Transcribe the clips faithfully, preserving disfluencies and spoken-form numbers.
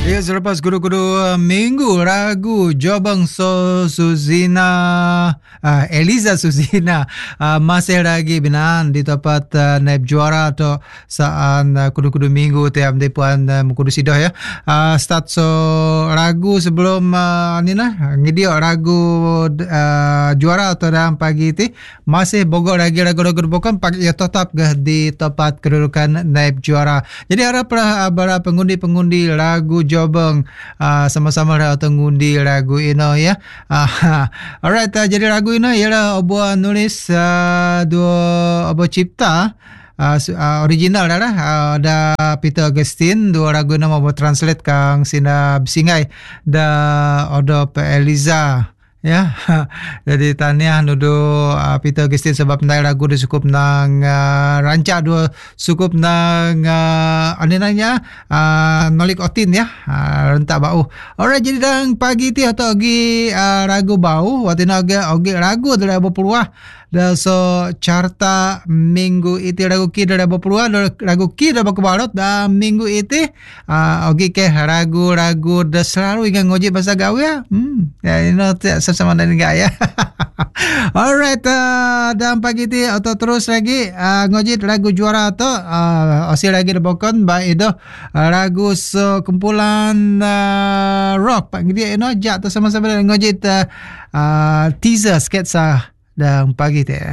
Ya, selepas kudu-kudu uh, minggu ragu Jobang So Suzina uh, Eliza Suzina uh, masih lagi binaan di tempat uh, naib juara atau saan uh, kudu-kudu minggu tiap depan uh, kudu sidoh ya. Uh, start so ragu sebelum uh, ni nah ngidio ragu uh, juara atau dalam pagi itu masih bogor lagi ragu-ragu bukan pagi ya tetap ke di tempat kedudukan naib juara. Jadi harap uh, para pengundi-pengundi ragu Jobang uh, sama-sama dah tengundi lagu ini ya. Uh, alright, uh, jadi lagu ini ialah obuah nulis uh, dua obuah cipta uh, uh, original dah lah. Uh, ada Peter Augustine, dua lagu ini mau translate kang sina bisingai da odo pe Eliza. Ya, jadi taniah nudu uh, Peter Augustine sebab nai lagu dia cukup nang uh, rancak dua cukup nang uh, ane nanya uh, nolik otin ya, uh, rentak bau. Alright, jadi dang pagi ti atau agi uh, ragu bau, watina agi agi ragu adalah berpeluah. Dan so carta minggu itu ragu ki adalah berpeluah, ragu ki adalah berkebalut dan minggu itu uh, agi ke ragu-ragu dah selalu ingat ngoji bahasa gawe ya. Hmm, ya ini sama dan enggak ya. Alright, uh, dan pagi ini atau terus lagi uh, ngojit lagu juara atau uh, osi lagi debokon ba itu uh, lagu so kumpulan uh, rock pak dia ino jak tu sama-sama dengan ngojit uh, uh, teaser sketsa dan pagi tu.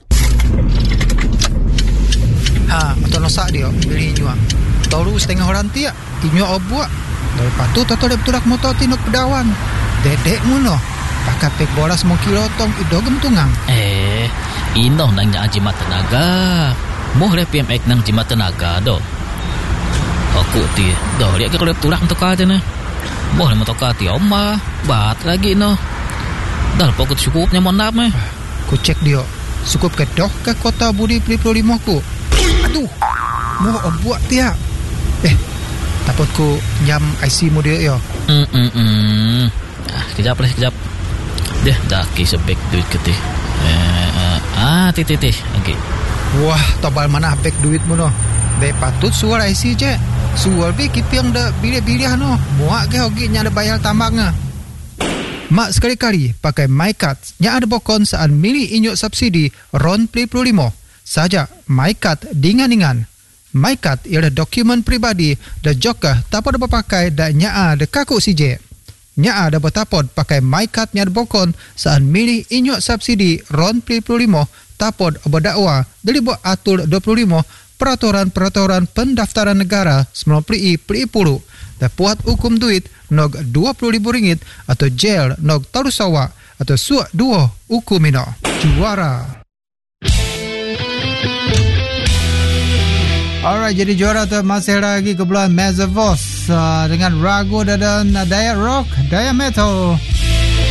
Ha, atau nosak dia beli nyuak. Tahu setengah orang dia inyo obuak. Dari patu atau dari tulak motor tinuk pedawan. Dedek muno. Pakai pek bola semua kilotong itu gentungang. Eh, ino nangnya jimat tenaga. Moh le P M X nang jimat tenaga do. Aku ti, do lihat ke kalau tulak untuk aja ne. Moh le motor ti oma, bat lagi no. Dah pokok cukupnya mon nap meh. Ku cek dia. Cukup ke doh ke kota Budi P dua puluh lima ku. Aduh. Moh obuak dia. Eh, takut ku nyam I C mu dia yo. Hmm hmm hmm. Ah, kejap lah, kejap. Deh, dah kisah back duit ke teh. Eh, uh, ah, teh teh teh. Okey. Wah, tobal mana back duit mu no. Baik patut suar I C je. Suar be kipi yang dah bilih-bilih no. Muak ke hogi nya ada bayar tambangnya. Mak sekali-kali pakai MyCard nya ada bokon saat milih inyuk subsidi RON P dua puluh lima. Saja MyCard dingan-dingan. MyCard ialah dokumen pribadi dan juga tak pada berpakai dan nya ada kaku C J. Nya ada bertapod pakai MyCard nya bokon saat milih inyuk subsidi RON P dua puluh lima tapod berdakwa dari buat atur dua puluh lima peraturan-peraturan pendaftaran negara sembilan puluh I P sepuluh dan puat hukum duit nog dua puluh ribu ringgit atau jail nog tarusawa atau suak dua hukum ino. Juara. Alright, jadi juara tu masih lagi ke bulan Mezavos uh, dengan ragu dan daya rock, daya metal.